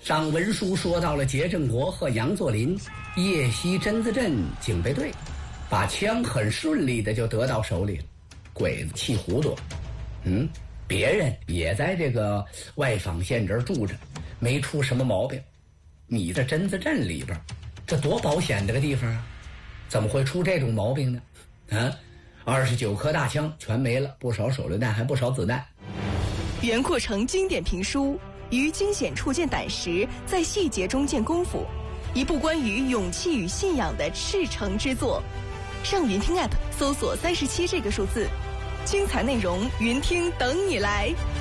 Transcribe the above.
上文书说到了节振国和杨作霖夜袭榛子镇警备队，把枪很顺利的就得到手里了。鬼子气糊涂，别人也在这个外坊县这儿住着，没出什么毛病。你在榛子镇里边，这多保险的个地方啊，怎么会出这种毛病呢？29颗大枪全没了，不少手榴弹，还不少子弹。 袁阔成经典评书于惊险处见胆识，在细节中见功夫，一部关于勇气与信仰的赤诚之作。上云听 App 搜索37这个数字，精彩内容云听等你来。